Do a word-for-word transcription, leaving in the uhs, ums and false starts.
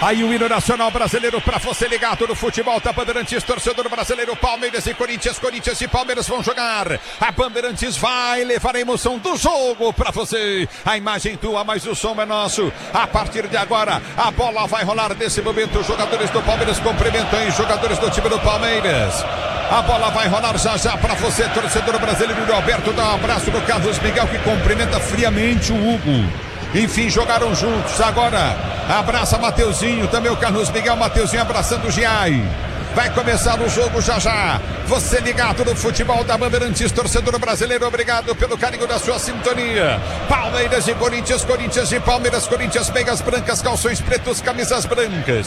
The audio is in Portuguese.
Aí o hino nacional brasileiro pra você ligado no futebol da Bandeirantes, torcedor brasileiro, Palmeiras e Corinthians, Corinthians e Palmeiras vão jogar. A Bandeirantes vai levar a emoção do jogo pra você. A imagem tua, mas o som é nosso. A partir de agora, a bola vai rolar nesse momento. Os jogadores do Palmeiras cumprimentam os jogadores do time do Palmeiras. A bola vai rolar já já pra você, torcedor brasileiro. O Alberto dá um abraço no Carlos Miguel, que cumprimenta friamente o Hugo. Enfim, jogaram juntos. Agora abraça Mateuzinho, também o Carlos Miguel. Mateuzinho abraçando o Giai. Vai começar o jogo já já. Você ligado no futebol da Bandeirantes, torcedor brasileiro, obrigado pelo carinho da sua sintonia. Palmeiras e Corinthians, Corinthians e Palmeiras, Corinthians, meias brancas, calções pretos, camisas brancas.